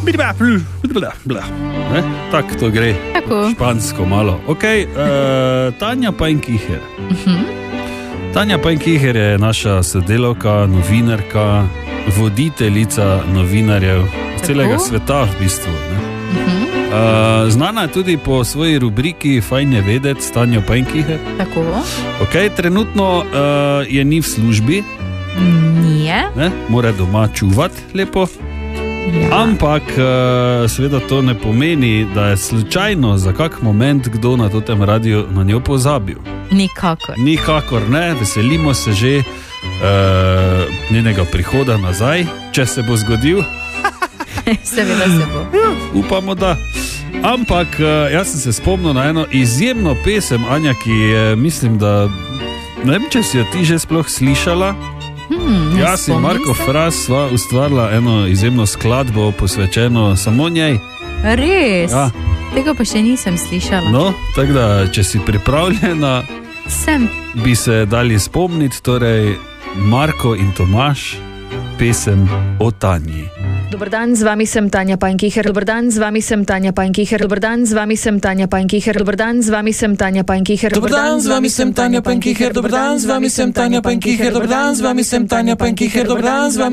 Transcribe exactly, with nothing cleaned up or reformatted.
Ne? Tak to gre. Tako. Špansko malo. Ok, uh, Tanja Pajnkiher. Uh-huh. Tanja Pajnkiher je naša sodelavka, novinarka, voditeljica novinarjev z celega sveta v bistvu. Ne? Uh-huh. Uh, znana je tudi po svoji rubriki Fajn je vedeti s Tanjo Pajnkiher. Tako. Ok, trenutno uh, je ni v službi. Nije. Ne? Mora doma čuvati lepo. Ja. Ampak uh, seveda to ne pomeni, da je slučajno za kak moment kdo na tem radiju na njo pozabil. Nikakor. Nikakor ne, veselimo se že uh, njenega prihoda nazaj, če se bo zgodil. Seveda se bo. Ja, upamo, da. Ampak uh, jaz sem se spomnil na eno izjemno pesem, Anja, ki je, mislim, da ne vem, če si jo ti že sploh slišala. Hmm, Jaz in Marko Fras sva ustvarila eno izjemno skladbo posvečeno samo njej. Res? Ja. Tega pa še nisem slišala. No, tako da, če si pripravljena, sem. Bi se dali spomniti, torej Marko in Tomaž, pesem o Tanji. Dober dan, z vami sem Tanja Pajnkiher. Dober dan, z vami sem Tanja Pajnkiher. Dober dan, z vami sem Tanja Pajnkiher. Dober dan, z vami sem Tanja Pajnkiher. Dober dan, z vami sem Tanja Pajnkiher. Dober dan, z vami sem Tanja Pajnkiher. Dober dan, z vami sem Tanja Pajnkiher. Dober dan, z vami